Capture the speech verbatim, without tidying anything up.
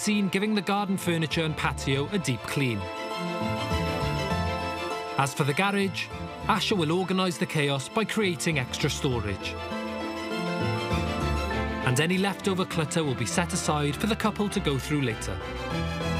seen giving the garden furniture and patio a deep clean. As for the garage, Asha will organise the chaos by creating extra storage. And any leftover clutter will be set aside for the couple to go through later.